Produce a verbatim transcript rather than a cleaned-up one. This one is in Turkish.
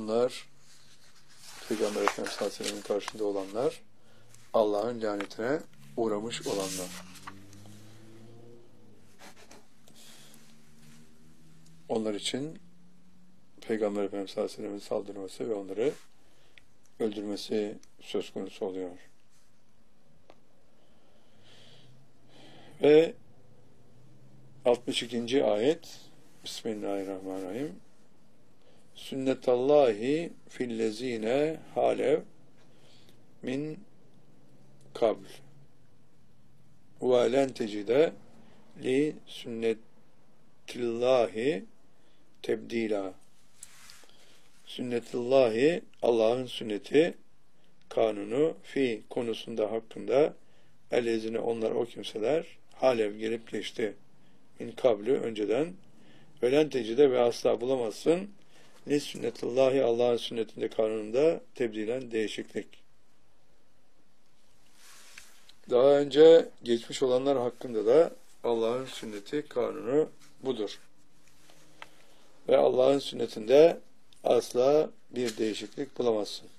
Onlar, Peygamber Efendimiz sallallahu aleyhi ve sellem'in karşında olanlar, Allah'ın lanetine uğramış olanlar. Onlar için Peygamber Efendimiz sallallahu aleyhi ve sellem'in saldırması ve onları öldürmesi söz konusu oluyor. Ve altmış ikinci ayet Bismillahirrahmanirrahim. Sünnetallahi fillezine halev min kabl ve len tecide li sünnetillahi tebdila. Sünnetullahi, Allah'ın sünneti, kanunu, fi konusunda hakkında ellezine onlar o kimseler halev gelip geçti. Min kablü önceden velen tecide ve asla bulamazsın li sünnetullahi Allah'ın sünnetinde kanununda tebdilen değişiklik. Daha önce geçmiş olanlar hakkında da Allah'ın sünneti, kanunu budur. Ve Allah'ın sünnetinde asla bir değişiklik bulamazsın.